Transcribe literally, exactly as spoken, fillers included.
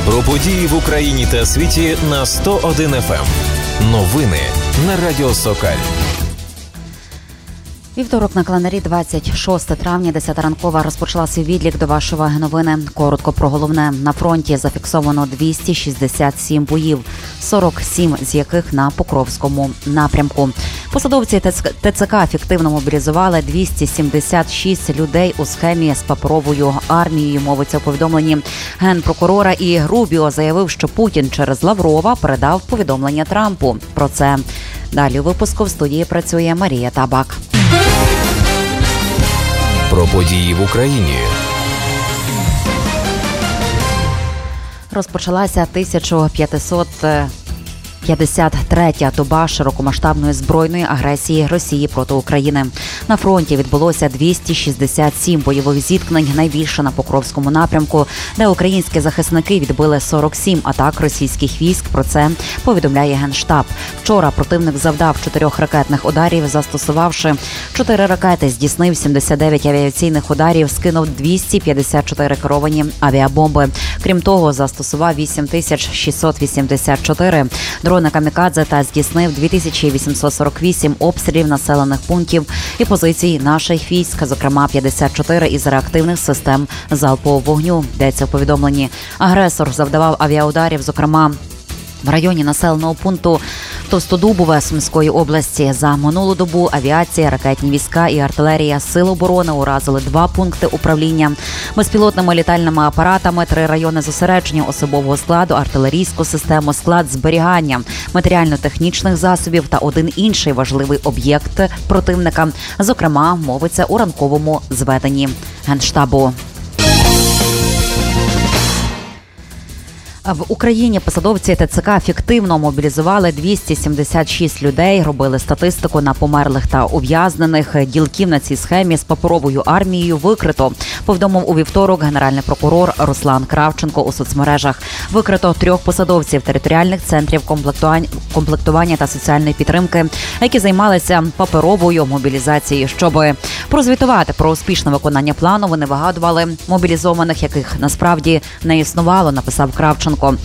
Про події в Україні та світі на сто один еф ем. Новини на Радіо Сокаль. Вівторок на календарі двадцять шосте травня, десята ранкова, розпочала свій відлік до вашої новини. Коротко про головне. На фронті зафіксовано двісті шістдесят сім боїв, сорок сім з яких на Покровському напрямку. Посадовці ТЦК ефективно мобілізували двісті сімдесят шість людей у схемі з паперовою армією, мовиться у повідомленні Генпрокурора. І Рубіо заявив, що Путін через Лаврова передав повідомлення Трампу. Про це далі у випуску. В студії працює Марія Табак. Про події в Україні. Розпочалася тисяча п'ятсот п'ятдесят третя доба широкомасштабної збройної агресії Росії проти України. На фронті відбулося двісті шістдесят сім бойових зіткнень, найбільше на Покровському напрямку, де українські захисники відбили сорок сім атак російських військ. Про це повідомляє Генштаб. Вчора противник завдав чотирьох ракетних ударів, застосувавши чотири ракети, здійснив сімдесят дев'ять авіаційних ударів, скинув двісті п'ятдесят чотири керовані авіабомби. Крім того, застосував вісім тисяч шістсот вісімдесят чотири дрони камікадзе та здійснив дві тисячі вісімсот сорок вісім обстрілів населених пунктів і позицій наших військ, зокрема п'ятдесят чотири із реактивних систем залпового вогню. Йдеться в повідомленні. Агресор завдавав авіаударів, зокрема в районі населеного пункту Товстодубове Сумської області. За минулу добу авіація, ракетні війська і артилерія Сил оборони уразили два пункти управління безпілотними літальними апаратами, три райони зосередження особового складу, артилерійську систему, склад зберігання матеріально-технічних засобів та один інший важливий об'єкт противника. Зокрема, мовиться у ранковому зведенні Генштабу. В Україні посадовці ТЦК ефективно мобілізували двісті сімдесят шість людей, робили статистику на померлих та ув'язнених. Ділків на цій схемі з паперовою армією викрито, повідомив у вівторок генеральний прокурор Руслан Кравченко у соцмережах. Викрито трьох посадовців територіальних центрів комплектування та соціальної підтримки, які займалися паперовою мобілізацією. Щоб прозвітувати про успішне виконання плану, вони вигадували мобілізованих, яких насправді не існувало, написав Кравченко.